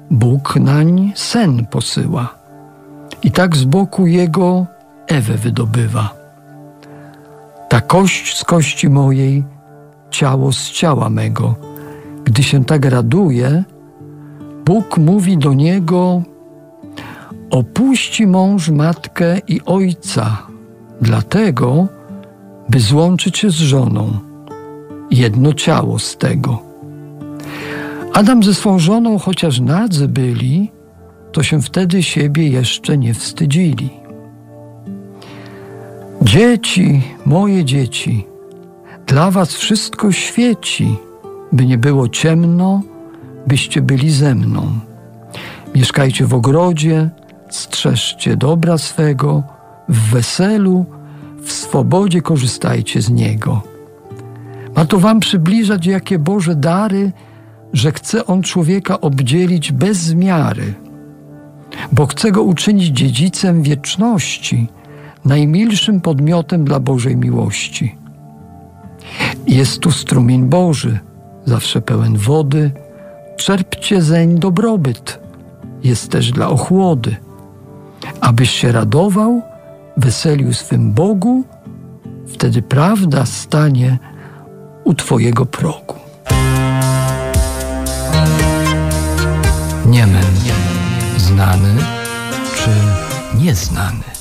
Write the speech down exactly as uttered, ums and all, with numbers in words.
Bóg nań sen posyła i tak z boku jego Ewę wydobywa. Ta kość z kości mojej, ciało z ciała mego. Gdy się tak raduje, Bóg mówi do niego: opuści mąż matkę i ojca, dlatego, by złączyć się z żoną, jedno ciało z tego. Adam ze swą żoną, chociaż nadzy byli, to się wtedy siebie jeszcze nie wstydzili. Dzieci, moje dzieci, dla was wszystko świeci, by nie było ciemno, byście byli ze mną. Mieszkajcie w ogrodzie, strzeżcie dobra swego, w weselu, w swobodzie korzystajcie z niego. Ma to wam przybliżać, jakie Boże dary, że chce On człowieka obdzielić bez miary, bo chce go uczynić dziedzicem wieczności, najmilszym podmiotem dla Bożej miłości. Jest tu strumień Boży, zawsze pełen wody, czerpcie zeń dobrobyt, jest też dla ochłody, abyś się radował, weselił swym Bogu, wtedy prawda stanie u twojego progu. Niemen, znany czy nieznany?